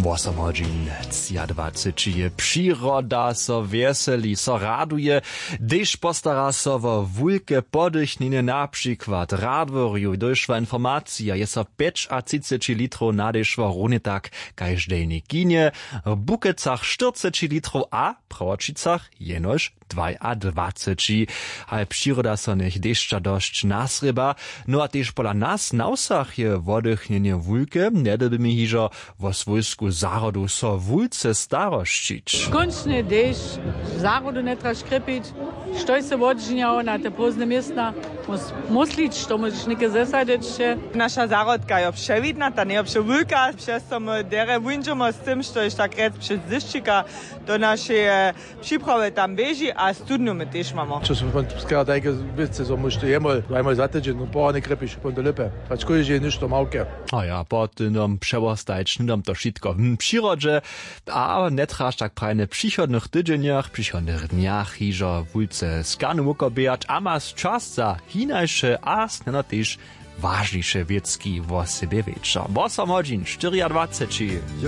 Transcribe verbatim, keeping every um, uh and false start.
osem hodźin dwadzieścia je przyroda so weseli, so raduje, gdyż postara so wo wulke podychniny na przykład radworju doszła informacja, je so trzydzieści pięć litrów nadeszło runie tak każdej ginie, w Bukecach czterdzieści litrów, a w Prawočicach jenoż dwadzieścia dwa. A przyroda so nech deszcza dość nasryba, no a też pola nas na usach je wodychnienie wulke, nie by mi hižo wo swojsku zarodu so wulce starościć. Kończny deszcz, zarodu nie trzeba szkrypić, stoj se wodźniało na te pozne miasta, mus muslić, to musisz nike zesadzić się. Nasza zarodka je przewidna, ta nie przewulka, przez to my dere wundziemy z tym, że jest tak rec przed zyszczyka, do naszej przyprawy tam bieži, a studniu my też mamy. Čo som von skala tajke vice, so môžete jemal, dvajmal za týždeň, no pohane krepiš po do lipe. Pač koji je nič to małke. A ja, po tym przewostajcznym to wszystko w przyrodzie, a nie trasz tak prajne przychodnych tydzieniach, przychodnych dniach hižo wulce skanu mukobiać, a masz czas za hinajsze, a sneno też ważniejsze wiecki wo sobie wiecza. osem hodźin dwadzieścia cztery.